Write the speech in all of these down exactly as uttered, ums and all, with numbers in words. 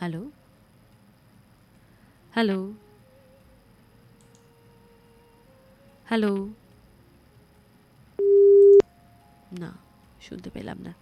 Hello hello hello না, শুনতে পেলাম না।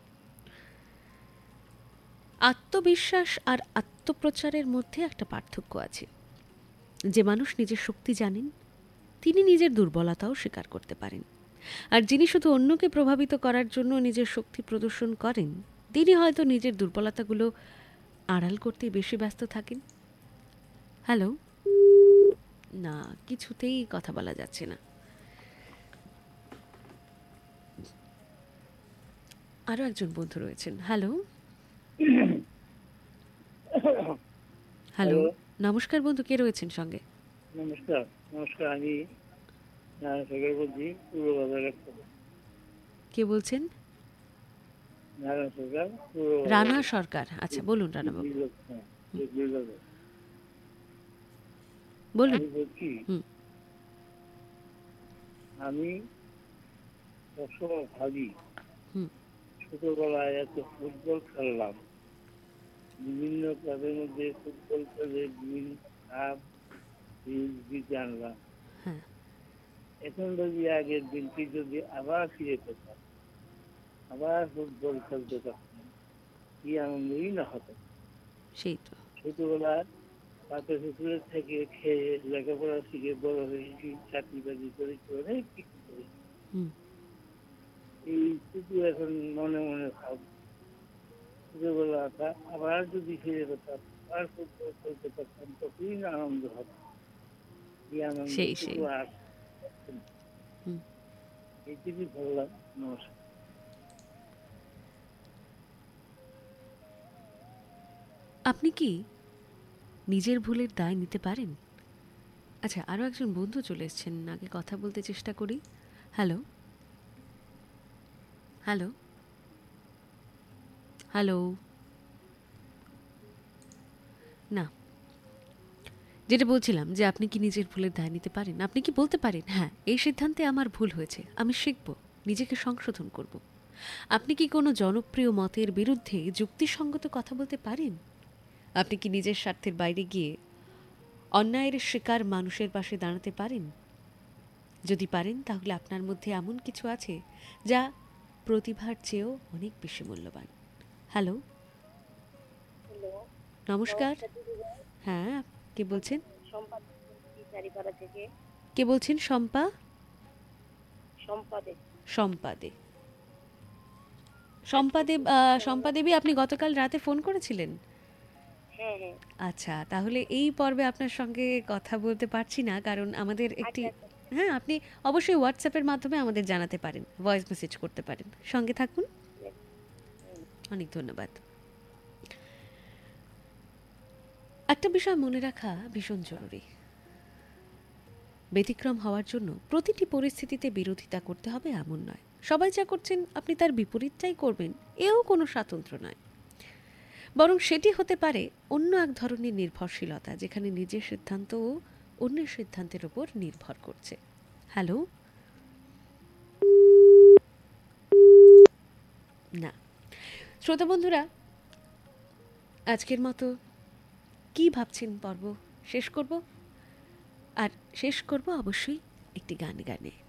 আত্মবিশ্বাস আর আত্মপ্রচারের মধ্যে একটা পার্থক্য আছে। যে মানুষ নিজের শক্তি জানেন তিনি নিজের দুর্বলতাও স্বীকার করতে পারেন, আর যিনি শুধু অন্যকে প্রভাবিত করার জন্য নিজের শক্তি প্রদর্শন করেন তিনি হয়তো নিজের দুর্বলতাগুলো আড়াল করতে বেশি ব্যস্ত থাকেন। হ্যালো, না, কিছুতেই কথা বলা যাচ্ছে না। আরো একজন বন্ধু রয়েছেন। হ্যালো হ্যালো, নমস্কার বন্ধু, কে রয়েছেন সঙ্গে? নমস্কার নমস্কার আমি নারায়ণ সরকার বলছি, পূর্ব বাজারের থেকে। কে বলছেন? নারায়ণ সরকার, পূর্ব রানা বাজারের। সরকার, আচ্ছা বলুন রানাবাবু, হ্যাঁ, বিপ্লব। বলুন। আমি বলছি, হুম আমি সবসময় ভাবি হুম ছোটবেলায় এত ফুটবল খেললাম, বিভিন্ন ক্লাবের মধ্যে ফুটবল খেলে বিভিন্ন নাম জিতে আনলাম। হ্যাঁ, এখন যদি আগের দিনটি যদি আবার ফিরে পেতাম, আবার ফুটবল খেলতে পারতাম, কি আনন্দই না হতো। সেই তো। ছোটবেলায় পাতা পুকুরের থেকে খেয়ে লেখাপড়া শিখে বড় হয়েছি, চাকরি বাকরি করে অনেক কিছু করেছি। হুম এই শুধু এখন মনে মনে ভাব, ছোটবেলাটা আবার যদি ফিরে পেতাম, আবার ফুটবল খেলতে পারতাম, ততই না আনন্দ হতো। এই আনন্দ সেই শুধু সেই আর হুম এইটুকুই বললাম। নমস্কার। আপনি কি নিজের ভুলের দায় নিতে পারেন? আচ্ছা, আরো একজন বন্ধু চলে এসেছেন, আগে কথা বলতে চেষ্টা করি। হ্যালো হ্যালো হ্যালো না, যেটা বলছিলাম যে আপনি কি নিজের ভুলের দায় নিতে পারেন? আপনি কি বলতে পারেন হ্যাঁ, এই সিদ্ধান্তে আমার ভুল হয়েছে, আমি শিখব, নিজেকে সংশোধন করব? আপনি কি কোনো জনপ্রিয় মতের বিরুদ্ধে যুক্তিসঙ্গত কথা বলতে পারেন? আপনি কি নিজের স্বার্থের বাইরে গিয়ে অন্যায়ের শিকার মানুষের পাশে দাঁড়াতে পারেন? যদি পারেন তাহলে আপনার মধ্যে এমন কিছু আছে যা প্রতিভার চেয়েও অনেক বেশি মূল্যবান। হ্যালো, হ্যালো, নমস্কার। নমস্কার দিদিভাই। হ্যাঁ, কে বলছেন? শম্পা বলছি চারিপাড়া থেকে। কে বলছেন? শম্পা? শম্পা দে। শম্পা দে। শম্পা দেব, আহ, শম্পা দেবী, আপনি গতকাল রাতে ফোন করেছিলেন? হ্যাঁ হ্যাঁ। আচ্ছা, তাহলে এই পর্বে আপনার সঙ্গে কথা বলতে পারছি না, কারণ আমাদের একটি, আচ্ছা আচ্ছা। হ্যাঁ, আপনি অবশ্যই হোয়াটসঅ্যাপের মাধ্যমে আমাদের জানাতে পারেন, ভয়েস মেসেজ করতে পারেন। সঙ্গে থাকুন। হুম, অনেক ধন্যবাদ। একটা বিষয় মনে রাখা ভীষণ জরুরি। ব্যতিক্রম হওয়ার জন্য প্রতিটি পরিস্থিতিতে বিরোধিতা করতে হবে এমন নয়। সবাই যা করছেন আপনি তার বিপরীতটাই করবেন, এও কোনো স্বাতন্ত্র্য নয়। বরং সেটি হতে পারে অন্য এক ধরনের নির্ভরশীলতা, যেখানে নিজের সিদ্ধান্ত ও অন্যের সিদ্ধান্তের উপর নির্ভর করছে। হ্যালো, না। শ্রোতা বন্ধুরা, আজকের মতো কি ভাবছেন পর্ব শেষ করব, আর শেষ করব অবশ্যই একটি গান গানে।